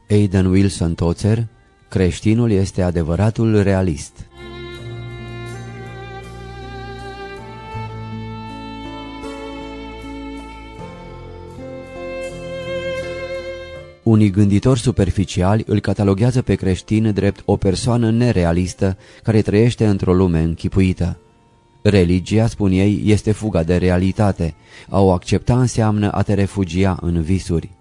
Aidan Wilson Tozer, creștinul este adevăratul realist. Unii gânditori superficiali îl cataloghează pe creștin drept o persoană nerealistă care trăiește într-o lume închipuită. Religia, spun ei, este fuga de realitate. A o accepta înseamnă a te refugia în visuri.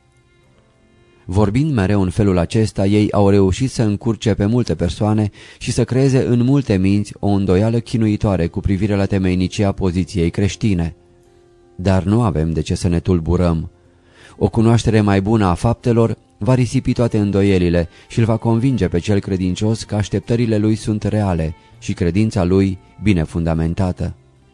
Vorbind mereu în felul acesta, ei au reușit să încurce pe multe persoane și să creeze în multe minți o îndoială chinuitoare cu privire la temeinicia poziției creștine. Dar nu avem de ce să ne tulburăm. O cunoaștere mai bună a faptelor va risipi toate îndoielile și îl va convinge pe cel credincios că așteptările lui sunt reale și credința lui bine fundamentată.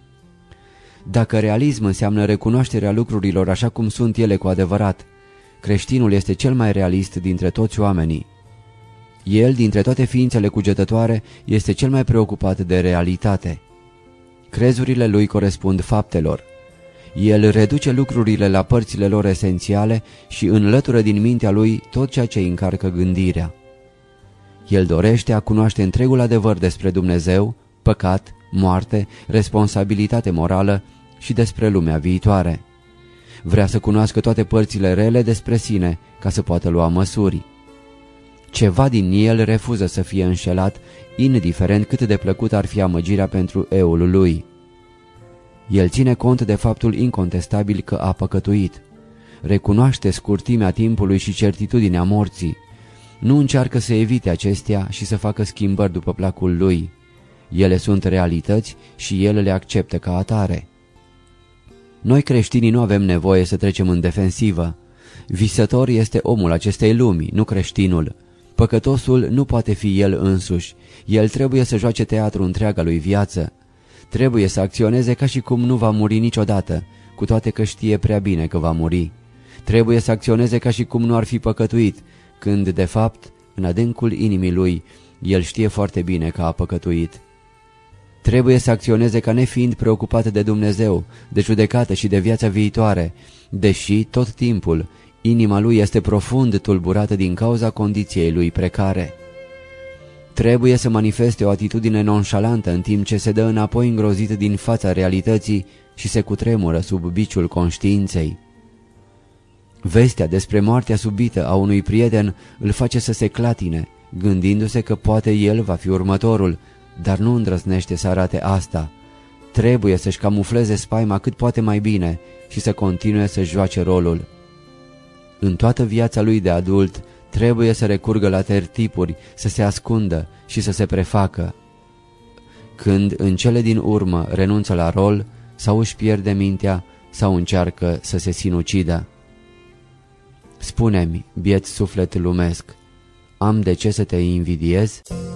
Dacă realism înseamnă recunoașterea lucrurilor așa cum sunt ele cu adevărat, creștinul este cel mai realist dintre toți oamenii. El, dintre toate ființele cugetătoare, este cel mai preocupat de realitate. Crezurile lui corespund faptelor. El reduce lucrurile la părțile lor esențiale și înlătură din mintea lui tot ceea ce încarcă gândirea. El dorește a cunoaște întregul adevăr despre Dumnezeu, păcat, moarte, responsabilitate morală și despre lumea viitoare. Vrea să cunoască toate părțile rele despre sine ca să poată lua măsuri. Ceva din el refuză să fie înșelat, indiferent cât de plăcut ar fi amăgirea pentru eul lui. El ține cont de faptul incontestabil că a păcătuit. Recunoaște scurtimea timpului și certitudinea morții. Nu încearcă să evite acestea și să facă schimbări după placul lui. Ele sunt realități și el le acceptă ca atare. Noi creștinii nu avem nevoie să trecem în defensivă. Visător este omul acestei lumi, nu creștinul. Păcătosul nu poate fi el însuși. El trebuie să joace teatru întreaga lui viață. Trebuie să acționeze ca și cum nu va muri niciodată, cu toate că știe prea bine că va muri. Trebuie să acționeze ca și cum nu ar fi păcătuit, când, de fapt, în adâncul inimii lui, el știe foarte bine că a păcătuit. Trebuie să acționeze ca nefiind preocupat de Dumnezeu, de judecată și de viața viitoare, deși, tot timpul, inima lui este profund tulburată din cauza condiției lui precare. Trebuie să manifeste o atitudine nonșalantă în timp ce se dă înapoi îngrozit din fața realității și se cutremură sub biciul conștiinței. Vestea despre moartea subită a unui prieten îl face să se clatine, gândindu-se că poate el va fi următorul, dar nu îndrăznește să arate asta. Trebuie să-și camufleze spaima cât poate mai bine și să continue să joace rolul. În toată viața lui de adult trebuie să recurgă la tertipuri, să se ascundă și să se prefacă. Când în cele din urmă renunță la rol, sau își pierde mintea, sau încearcă să se sinucidă. Spune-mi, biet suflet lumesc, am de ce să te invidiez?